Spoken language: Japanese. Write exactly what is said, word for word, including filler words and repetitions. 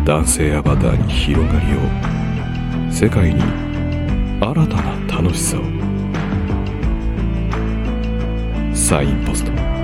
男性アバターに広がりを、世界に新たな楽しさを。サインポスト。